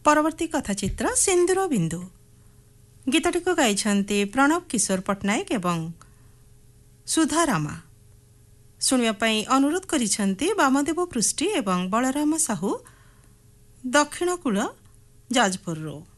ପରବର୍ତ୍ତୀ କଥାଚିତ୍ର ସିନ୍ଦୁର ବିନ୍ଦୁ। ଗୀତଟିକୁ ଗାଇଛନ୍ତି ପ୍ରଣବ କିଶୋର ପଟ୍ଟନାୟକ ଏବଂ ସୁଧାରାମା। ଶୁଣିବା ପାଇଁ ଅନୁରୋଧ କରିଛନ୍ତି ବାମଦେବ ପୃଷ୍ଟି ଏବଂ ବଳରାମ ସାହୁ, ଦକ୍ଷିଣ କୂଳ, ଯାଜପୁରରୁ।